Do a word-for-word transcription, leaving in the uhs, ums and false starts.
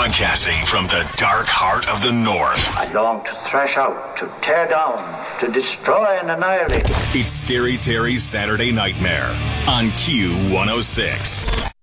Broadcasting from the dark heart of the North. I long to thrash out, to tear down, to destroy and annihilate. It's Scary Terry's Saturday Nightmare on Q one oh six.